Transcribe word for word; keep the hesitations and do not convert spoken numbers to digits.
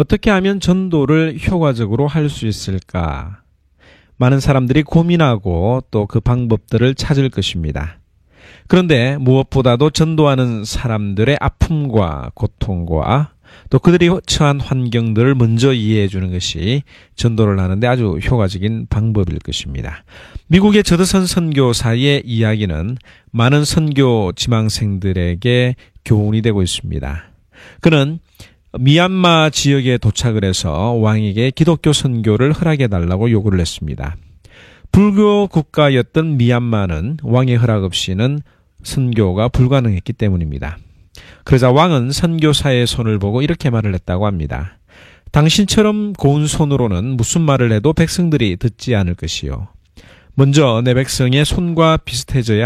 어떻게 하면 전도를 효과적으로 할 수 있을까? 많은 사람들이 고민하고 또 그 방법들을 찾을 것입니다. 그런데 무엇보다도 전도하는 사람들의 아픔과 고통과 또 그들이 처한 환경들을 먼저 이해해 주는 것이 전도를 하는데 아주 효과적인 방법일 것입니다. 미국의 저드선 선교사의 이야기는 많은 선교 지망생들에게 교훈이 되고 있습니다. 그는 미얀마 지역에 도착을 해서 왕에게 기독교 선교를 허락해 달라고 요구를 했습니다. 불교 국가였던 미얀마는 왕의 허락 없이는 선교가 불가능했기 때문입니다. 그러자 왕은 선교사의 손을 보고 이렇게 말을 했다고 합니다. 당신처럼 고운 손으로는 무슨 말을 해도 백성들이 듣지 않을 것이요. 먼저 내 백성의 손과 비슷해져야